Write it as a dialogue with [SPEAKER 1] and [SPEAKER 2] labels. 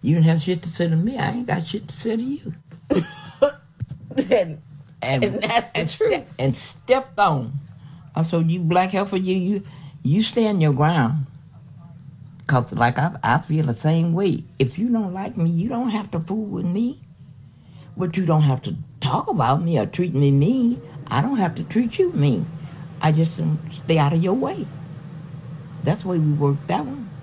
[SPEAKER 1] You didn't have shit to say to me. I ain't got shit to say to you.
[SPEAKER 2] and
[SPEAKER 1] And
[SPEAKER 2] that's the truth.
[SPEAKER 1] And stepped on. I said, you black heifer, you stand your ground. Because like I feel the same way. If you don't like me, you don't have to fool with me. But you don't have to talk about me or treat me mean. I don't have to treat you mean. I just stay out of your way. That's the way we worked that one.